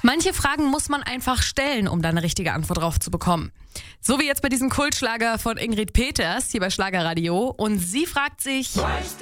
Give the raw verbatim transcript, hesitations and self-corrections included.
Manche Fragen muss man einfach stellen, um da eine richtige Antwort drauf zu bekommen. So wie jetzt bei diesem Kultschlager von Ingrid Peters hier bei Schlagerradio. Und sie fragt sich...